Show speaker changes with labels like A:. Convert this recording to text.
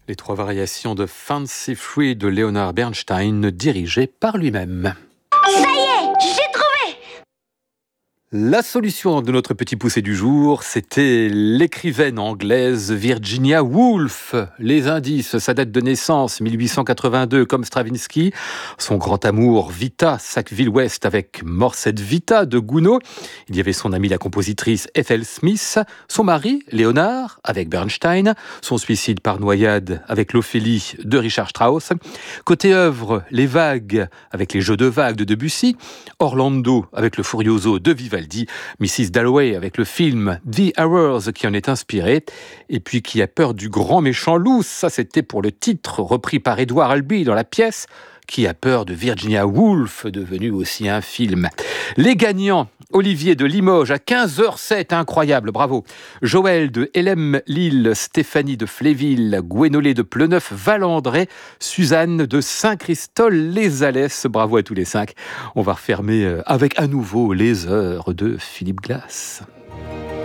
A: Les trois variations de Fancy Free de Leonard Bernstein, dirigées par lui-même.
B: Ça y est, j'ai trouvé!
A: La solution de notre petit poussé du jour, c'était l'écrivaine anglaise Virginia Woolf. Les indices, sa date de naissance, 1882, comme Stravinsky. Son grand amour, Vita, Sackville-West, avec Morset Vita de Gounod. Il y avait son amie la compositrice Ethel Smith. Son mari, Léonard, avec Bernstein. Son suicide par noyade, avec l'Ophélie de Richard Strauss. Côté œuvre, Les Vagues, avec les Jeux de vagues de Debussy. Orlando, avec le Furioso de Vivaldi. Mrs. Dalloway avec le film The Hours qui en est inspiré, et puis Qui a peur du grand méchant loup, ça c'était pour le titre repris par Edward Albee dans la pièce Qui a peur de Virginia Woolf, devenu aussi un film. Les gagnants, Olivier de Limoges à 15h07, incroyable, bravo. Joël de Hélène Lille, Stéphanie de Fléville, Gwenolé de Ploneuf, Valandré, Suzanne de Saint-Christol-les-Alès, bravo à tous les 5. On va refermer avec à nouveau les heures de Philippe Glass.